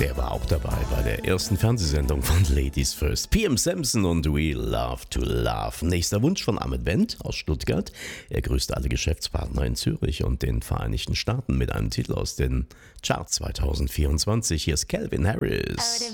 Der war auch dabei bei der ersten Fernsehsendung von Ladies First. PM Samson und We Love to Love. Nächster Wunsch von Ahmed Wendt aus Stuttgart. Er grüßt alle Geschäftspartner in Zürich und den Vereinigten Staaten mit einem Titel aus den Charts 2024. Hier ist Calvin Harris.